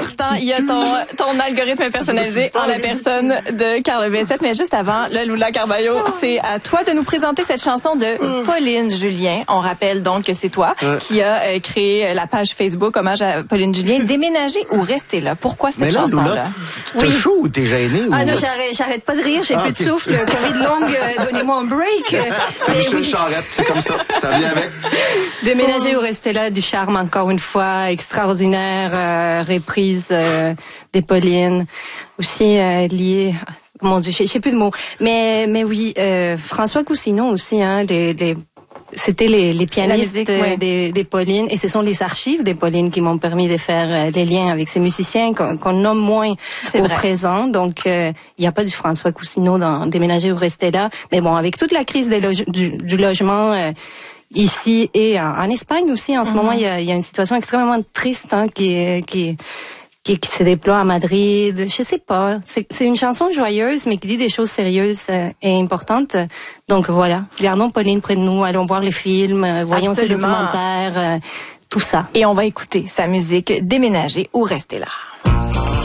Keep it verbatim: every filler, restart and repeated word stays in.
l'instant, il y a ton, ton algorithme personnalisé en la personne de Carl Bessette. Mais juste avant, là, Lula Carballo, c'est à toi de nous présenter cette chanson de Pauline Julien. On rappelle donc que c'est toi qui a euh, créé la page Facebook hommage à Pauline Julien. Déménager ou rester là? Pourquoi cette chanson-là? T'es oui. chaud ou t'es gêné? Ah ou... non, j'arrête, j'arrête pas de rire, j'ai ah, plus okay. de souffle. Covid longue, euh, donnez-moi un break. C'est Michel oui. Charette, c'est comme ça. Ça vient avec. Déménager ou rester là, du charme encore une fois, extraordinaire, euh, reprise euh, des Pauline. Aussi euh, lié... Mon Dieu, je sais plus de mots. Mais mais oui, euh, François Cousineau aussi, hein, les... les c'était les, les pianistes musique, ouais. des, des Pauline, et ce sont les archives des Pauline qui m'ont permis de faire euh, des liens avec ces musiciens qu'on, qu'on nomme moins au vrai. présent. Donc, il euh, n'y a pas du François Cousineau dans Déménager ou rester là. Mais bon, avec toute la crise des loge- du, du logement euh, ici et en, en Espagne aussi, en ce mm-hmm. moment, il y a, y a une situation extrêmement triste hein, qui, qui Qui, qui se déploie à Madrid, je sais pas. C'est, c'est une chanson joyeuse, mais qui dit des choses sérieuses euh, et importantes. Donc voilà, gardons Pauline près de nous, allons voir les films, euh, voyons ses documentaires, euh, tout ça. Et on va écouter sa musique Déménager ou rester là.